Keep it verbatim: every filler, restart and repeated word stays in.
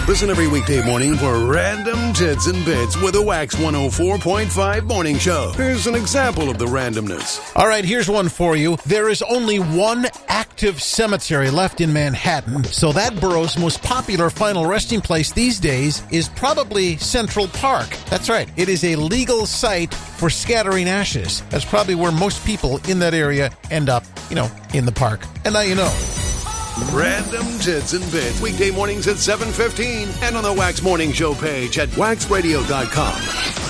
Listen every weekday morning for Random Tits and Bits with a Wax one oh four point five morning show. Here's an example of the randomness. All right, here's one for you. There is only one active cemetery left in Manhattan, so that borough's most popular final resting place these days is probably Central Park. That's right. It is a legal site for scattering ashes. That's probably where most people in that area end up, you know, in the park. And now you know. Random Tits and Bits, weekday mornings at seven fifteen and on the Wax Morning Show page at wax radio dot com.